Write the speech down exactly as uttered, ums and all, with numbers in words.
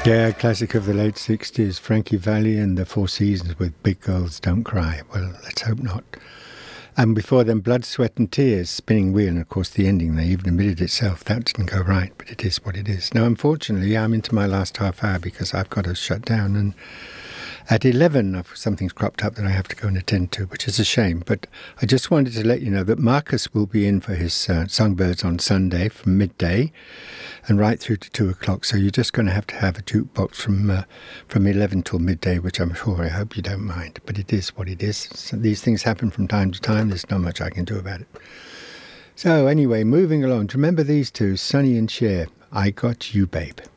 Yeah, classic of the late sixties, Frankie Valli and the Four Seasons with Big Girls Don't Cry. Well, let's hope not. And before then, Blood, Sweat and Tears, Spinning Wheel, and of course the ending, they even admitted itself, that didn't go right, but it is what it is. Now, unfortunately, I'm into my last half hour because I've got to shut down, and at eleven, I've, something's cropped up that I have to go and attend to, which is a shame. But I just wanted to let you know that Marcus will be in for his uh, Songbirds on Sunday from midday and right through to two o'clock. So you're just going to have to have a jukebox from uh, from eleven till midday, which I'm sure, I hope you don't mind. But it is what it is. So these things happen from time to time. There's not much I can do about it. So anyway, moving along. Remember these two, Sonny and Cher, I Got You, Babe.